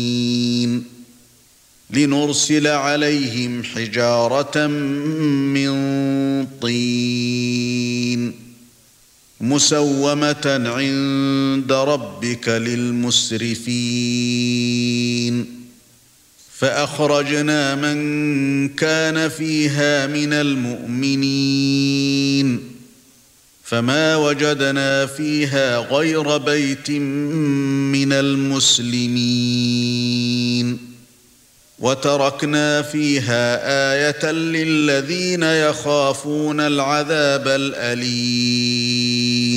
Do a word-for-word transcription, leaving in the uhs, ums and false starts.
لنرسل عليهم حجارة من طين مسومة عند ربك للمسرفين فأخرجنا من كان فيها من المؤمنين فما وجدنا فيها غير بيت من المسلمين وتركنا فيها آية للذين يخافون العذاب الأليم